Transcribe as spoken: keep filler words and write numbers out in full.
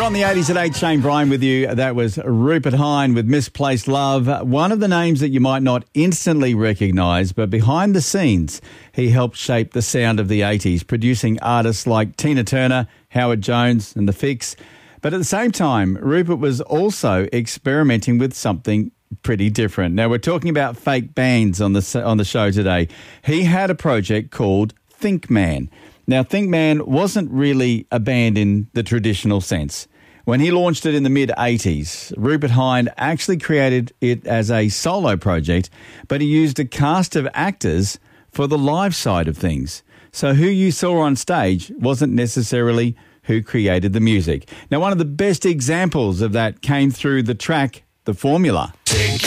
You're on the eighties at eight, Shane Bryan with you. That was Rupert Hine with Misplaced Love. One of the names that you might not instantly recognise, but behind the scenes, he helped shape the sound of the eighties, producing artists like Tina Turner, Howard Jones and The Fix. But at the same time, Rupert was also experimenting with something pretty different. Now, we're talking about fake bands on the on the show today. He had a project called Think Man. Now, Think Man wasn't really a band in the traditional sense. When he launched it in the mid-eighties, Rupert Hine actually created it as a solo project, but he used a cast of actors for the live side of things. So who you saw on stage wasn't necessarily who created the music. Now, one of the best examples of that came through the track The Formula.